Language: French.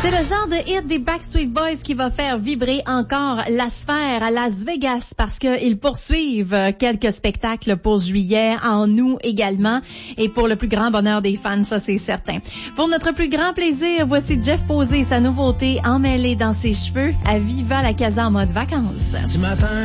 C'est le genre de hit des Backstreet Boys qui va faire vibrer encore la sphère à Las Vegas parce qu'ils poursuivent quelques spectacles pour juillet, en août également, et pour le plus grand bonheur des fans, ça c'est certain. Pour notre plus grand plaisir, voici Jeff Posey, sa nouveauté emmêlée dans ses cheveux, à Viva la Casa en mode vacances. Ce matin,